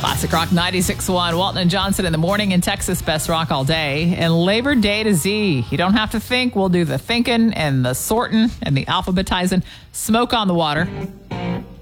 Classic Rock 96.1. Walton and Johnson in the morning in Texas. Best rock all day. And Labor Day to Z. You don't have to think. We'll do the thinking and the sorting and the alphabetizing. Smoke on the Water.